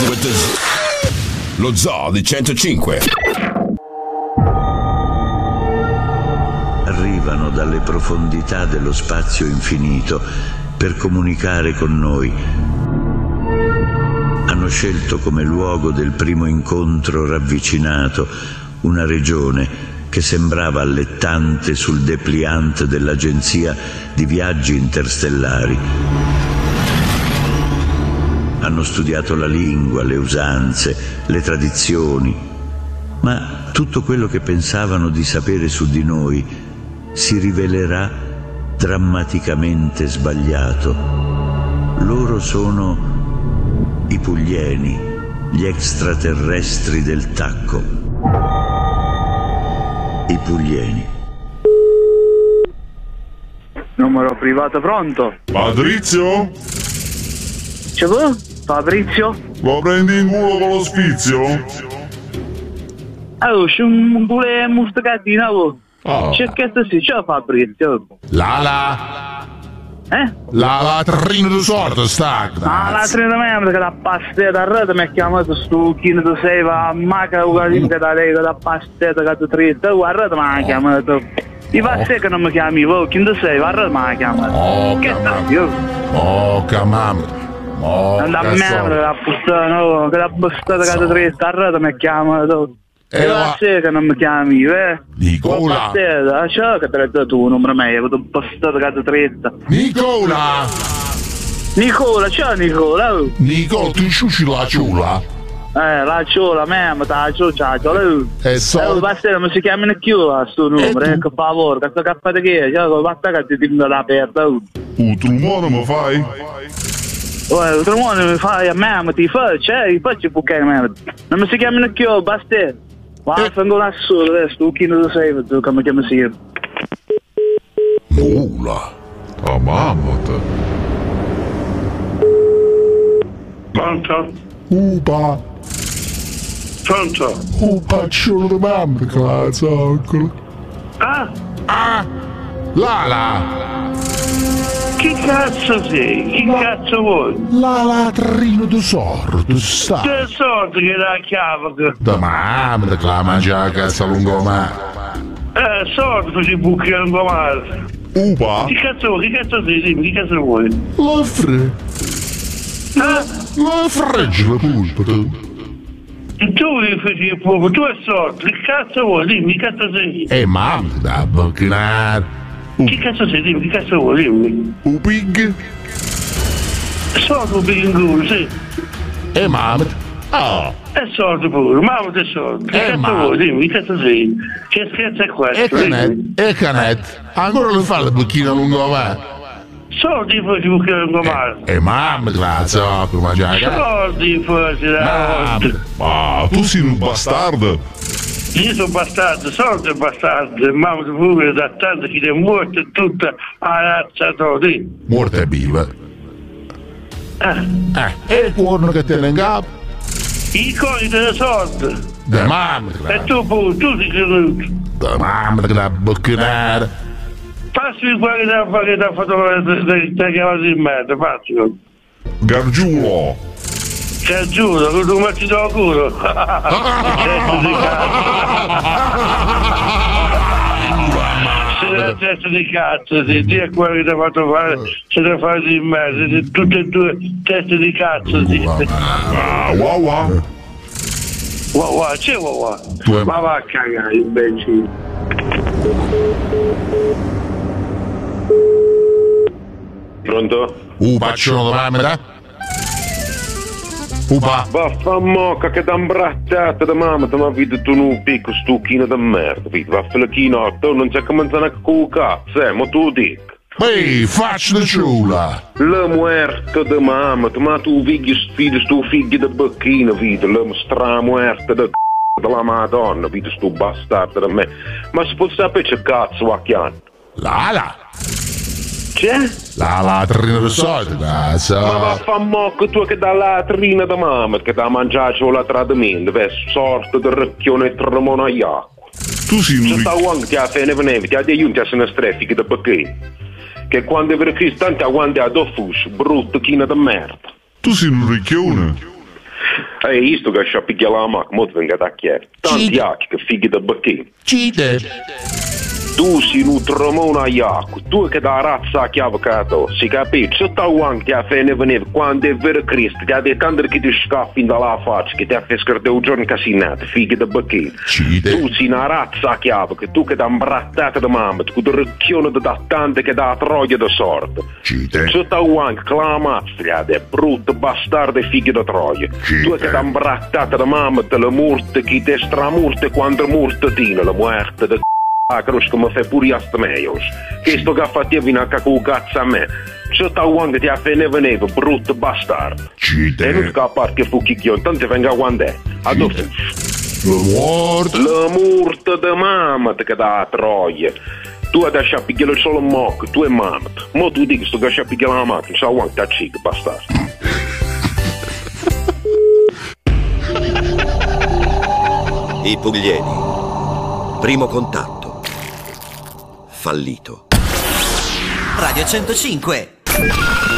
Lo Zoo di 105. Arrivano dalle profondità dello spazio infinito per comunicare con noi. Hanno scelto come luogo del primo incontro ravvicinato una regione che sembrava allettante sul dépliant dell'agenzia di viaggi interstellari. Hanno studiato la lingua, le usanze, le tradizioni, ma tutto quello che pensavano di sapere su di noi si rivelerà drammaticamente sbagliato. Loro sono i Puglieni, gli extraterrestri del tacco. I Puglieni. Numero privato pronto? Patrizio? C'è voi? Fabrizio? Lo prendi in culo con lo sfizio? Oh, c'è un pure mustacatino, oh. Ah. C'è che sì, c'è Fabrizio. La La latrina di sorte sta. la trina me che la pastetta a rete mi ha chiamato stu chino tu sei va maca ugualmente da lei da pastetta che tu trita guarda mi ha chiamato. I passi che non mi chiami voi, chi tu sei, guarda mi ha chiamato. Oh, che sta io? Oh, camam. La merda, la puttana, no, che la bastata che tu trita a rete mi ha chiamato. E la sera non mi chiami, Nicola. Ciao che te l'hai dato tu, non me l'hai avuto un postato che ti tretta. Nicola, Ciao Nicola. Nicola, tu sciuci la ciula. La ciula, me, la ciula, E so. Pastora, non si chiamano più a sto numero, che favore, che sto cappate che, basta che ti tengo l'aperta. Un trumone mi fai? Un trumone mi fai a me, ma ti faccio bucare me. Non mi si chiamano più, basta. Ma vengo là solo adesso, tu chi non lo sai, tu come chiami si? Nulla. Ah, mamma te. Pronto? Upa. Pronto? Upa, ciolo di mamma, che zoccolo. Ah? Lala. Chi cazzo sei? Chi cazzo vuoi? La latrina di sorte sta. Che sorte che la chiave? Da mamma, che la mangia la cazzo lungomare. Sorte ci buchi a lungomare. Upa? Chi cazzo vuoi? Chi cazzo sei? Dimmi, chi cazzo vuoi? La fregge la pulpa tu. Tu li fai il fuoco, tu è sorte, che cazzo vuoi? Dimmi, chi cazzo sei? Mamma, da bocchinare. Chi cazzo sei? Dimmi, chi cazzo vuoi? Dimmi. Un pig? Sorte un pingulo, sì. Mamma. Oh. È sorte pure, mamma è sorte. Che cazzo mamma. vuoi? Dimmi, chi cazzo sei? Che scherzo è questo? E canet. Ancora lo fa la bocchina lungomare. Sordi poi ci buchi a lungomare. Mamma, grazie, ma già. Sordi poi ci da volta. Ma tu sei un bastardo. Io sono bastardo, sorte bastardo, mamma di pure da tanto che è morto e tutta la razza tua, Morta e viva. E il cuorno che tiene in capo? I coni della sorte. Da mamma, E tu pure, tu sei creduto. da mamma, da bocchinare. Passi qua che ti ha fatto la chiamata di merda, passi. Gargiulo. Ti giuro, che tu metti da culo. Testa di cazzo. La testa di cazzo, sì, Dio è quello che ti ha fatto fare, se ne fai di merda, tutte e due teste di cazzo, sì. Wow. Wow, c'è wow. Ma va a cagare, imbecille. Pronto? Pacciolo da mamma, Upa. Vaffanmocca che da imbrattata da mamma, ma vedi tu non picco stucchino da merda, vedi, vaffalachino, tu non c'è come manzana con il cazzo, ma tu dici. Ehi, faccia di ciula. La muerta da mamma, ma tu vedi sto figlio da bacchino, vedi, la stramuerta della Madonna, vedi sto bastardo da me. Ma si può sapere che cazzo va chiamando? Lala. C'è? La latrina del solito, Ma cazzo. vaffanmocca tu che da latrina da mamma, che da mangiare la tradimento, vedi, sorta di racchione e tremona acqua. Tu sei Se un sta uang ti ha venevi, ti ha dei giunti a se ne streffichi da bacchino. Che quando è per tanti aguanti a doffus, brutto china da merda. Tu sei un ricchione. Io sto che picchia la macchina, mo ti venga da chiedere. Tanti acchi che figli da bacchino. Cide. Tu sei un tromone a Iaco, tu che da razza a chiave cato, si capisce? Se tu anche ti ha fatto venire quando è vero Cristo, ti ha detto che ti scappi dalla faccia, che ti ha fatto scardare un giorno casinato, figli da bacchino. Tu sei una razza a chiave, che tu che ti ha imbrattata da mamma, tu che ti ricchione da tante che da troia da sorte. Se tu anche clamazza, è brutto bastardo e figli da troia. Tu che ti ha imbrattata da mamma, te la morte, che ti stramurte quando morte tina, la muerte da credo che mi fai pure a sta meios. Che sto gaffatio viene a cacco cazzo a me. Se tu anche ti ha fatto brutto bastardo. E non scappare che fu chicchione, tanto venga a quando è. Addosso. La morte da mamma che da troia. Tu hai lasciato picchiare solo mocco, tu e mamma. Mo tu dici che sto lasciando picchiare la macchina, sa quanto è cic, bastardo. I Pugliesi. Primo contatto. Fallito. Radio 105.